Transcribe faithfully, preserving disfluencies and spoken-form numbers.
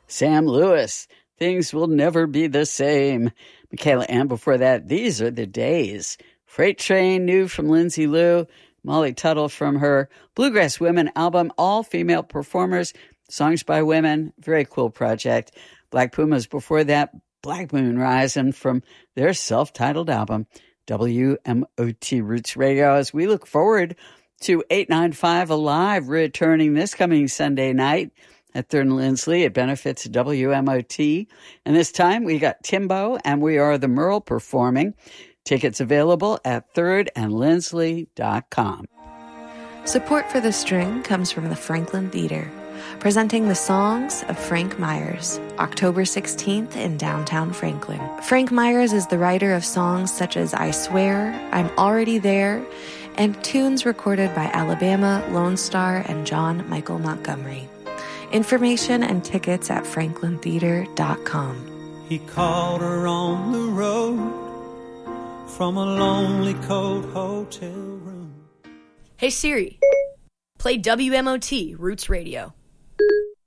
Sam Lewis, Things Will Never Be the Same. Michaela Ann before that, These Are the Days. Freight Train, new from Lindsay Lou. Molly Tuttle from her Bluegrass Women album, all female performers, songs by women, very cool project. Black Pumas before that, Black Moon Rising from their self-titled album, W M O T Roots Radio. As we look forward to eight ninety-five Alive, returning this coming Sunday night at Third and Lindsley. It benefits W M O T. And this time we got Timbo and We Are the Merle performing. Tickets available at third and lindsley dot com. Support for The String comes from the Franklin Theater, presenting the songs of Frank Myers, October sixteenth in downtown Franklin. Frank Myers is the writer of songs such as I Swear, I'm Already There, and tunes recorded by Alabama, Lone Star, and John Michael Montgomery. Information and tickets at franklin theater dot com. He called her on the road from a lonely, cold hotel room. Hey Siri, play W M O T Roots Radio.